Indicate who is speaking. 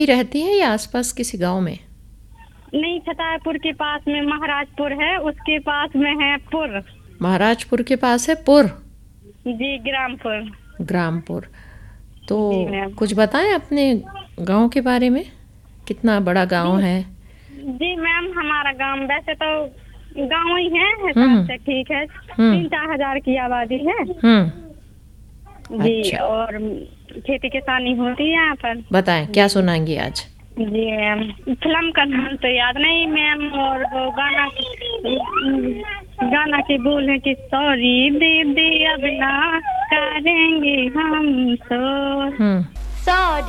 Speaker 1: रहती है या आसपास किसी गांव में?
Speaker 2: नहीं, छतापुर के पास में महाराजपुर है, उसके पास में है पुर।
Speaker 1: महाराजपुर के पास है पुर।
Speaker 2: जी, ग्रामपुर।
Speaker 1: ग्रामपुर। तो
Speaker 2: जी मैम।
Speaker 1: कुछ बताएं अपने गांव के बारे में, कितना बड़ा गांव
Speaker 2: जी
Speaker 1: है?
Speaker 2: जी मैम, हमारा गांव वैसे तो गांव ही है, हिसाब
Speaker 1: हम्म।
Speaker 2: से ठीक है।
Speaker 1: हम्म।
Speaker 2: 3-4 हजार की आबादी है। जी,
Speaker 1: अच्छा,
Speaker 2: और खेती किसानी होती है यहाँ पर।
Speaker 1: बताएं क्या सुनाएंगी आज?
Speaker 2: जी मैम, फिल्म का नाम तो याद नहीं मैम, और वो गाना की बोल है कि सॉरी दीदी अब ना करेंगे हम तो।
Speaker 1: हम्म।
Speaker 2: सॉरी